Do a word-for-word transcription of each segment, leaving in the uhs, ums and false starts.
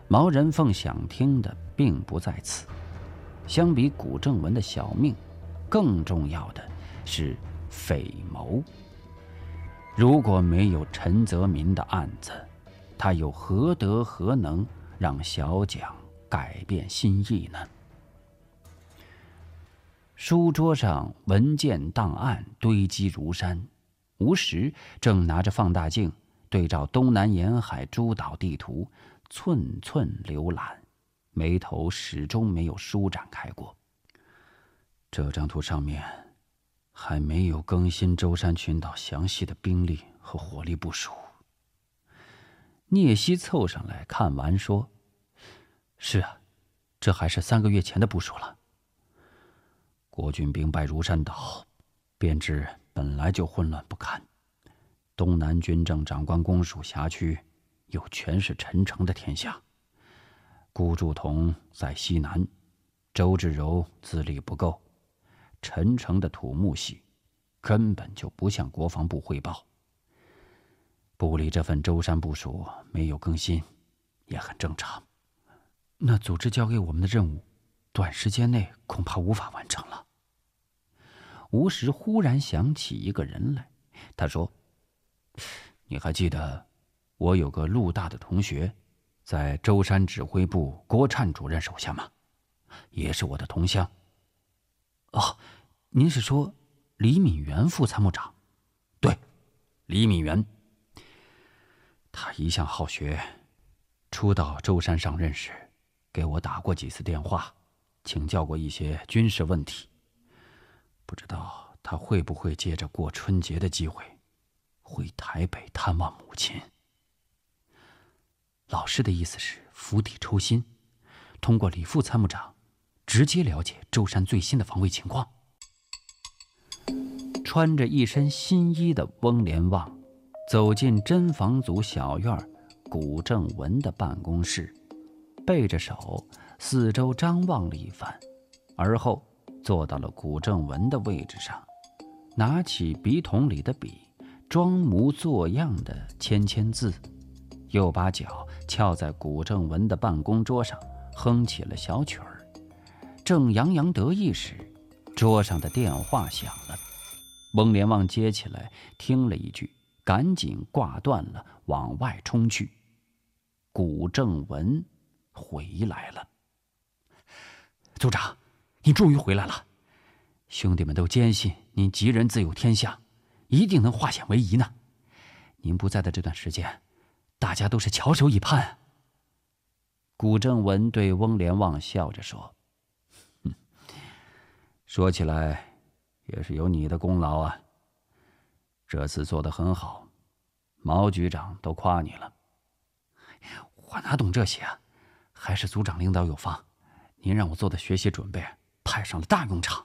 毛人凤想听的并不在此，相比古正文的小命，更重要的是匪谋。如果没有陈泽民的案子，他又何德何能让小蒋改变心意呢？书桌上文件档案堆积如山，吴石正拿着放大镜对照东南沿海诸岛地图，寸寸浏览，眉头始终没有舒展开过。这张图上面还没有更新舟山群岛详细的兵力和火力部署。聂西凑上来看完说：“是啊，这还是三个月前的部署了。国军兵败如山岛，编制本来就混乱不堪，东南军政长官公署辖区又全是陈诚的天下。顾祝同在西南，周志柔资历不够，陈诚的土木系根本就不向国防部汇报。部里这份舟山部署没有更新，也很正常。那组织交给我们的任务，短时间内恐怕无法完成了。”吴石忽然想起一个人来，他说：“你还记得我有个陆大的同学，在舟山指挥部郭灿主任手下吗？也是我的同乡。”“哦，您是说李敏元副参谋长？”“对，李敏元。他一向好学，初到舟山上任时，给我打过几次电话，请教过一些军事问题。不知道他会不会借着过春节的机会，回台北探望母亲。”老师的意思是釜底抽薪，通过李副参谋长直接了解舟山最新的防卫情况。穿着一身新衣的翁连旺走进侦防组小院古正文的办公室，背着手四周张望了一番，而后坐到了古正文的位置上，拿起笔筒里的笔，装模作样的签签字，又把脚翘在古正文的办公桌上，哼起了小曲儿。正洋洋得意时，桌上的电话响了。翁连旺接起来，听了一句，赶紧挂断了，往外冲去。古正文回来了。“组长，您终于回来了，兄弟们都坚信您吉人自有天相，一定能化险为夷呢。您不在的这段时间，大家都是翘首以盼。”古正文对翁连旺笑着说：“哼，说起来也是有你的功劳啊。这次做得很好，毛局长都夸你了。”“我哪懂这些啊，还是组长领导有方，您让我做的学习准备派上了大用场。”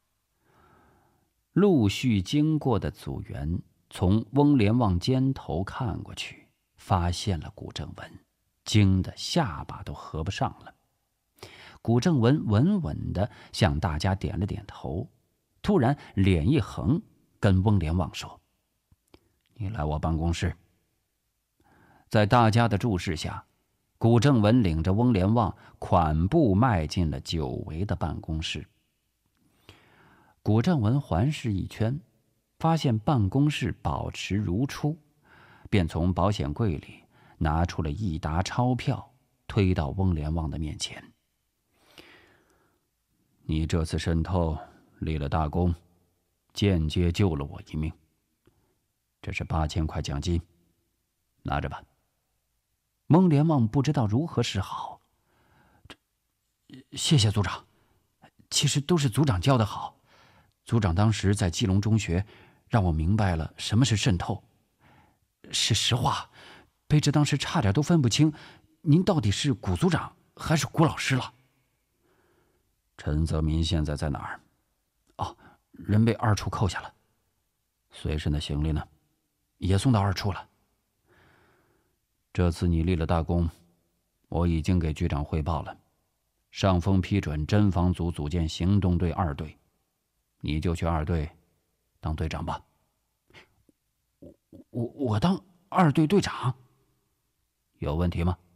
陆续经过的组员从翁连旺肩头看过去，发现了古正文，惊得下巴都合不上了。古正文稳稳地向大家点了点头，突然脸一横，跟翁连旺说：“你来我办公室。”在大家的注视下，古正文领着翁连旺款步迈进了久违的办公室。古正文环视一圈，发现办公室保持如初，便从保险柜里拿出了一沓钞票，推到翁连旺的面前：“你这次渗透立了大功，间接救了我一命。这是八千块奖金，拿着吧。”翁连旺不知道如何是好。“谢谢组长，其实都是组长教的好。组长当时在基隆中学，让我明白了什么是渗透。是实话，卑职当时差点都分不清，您到底是古组长还是古老师了。”“陈泽民现在在哪儿？”“哦，人被二处扣下了。”“随身的行李呢？”“也送到二处了。”“这次你立了大功，我已经给局长汇报了，上峰批准侦防组组建行动队二队，你就去二队当队长吧。”“我我我当二队队长？”“有问题吗？”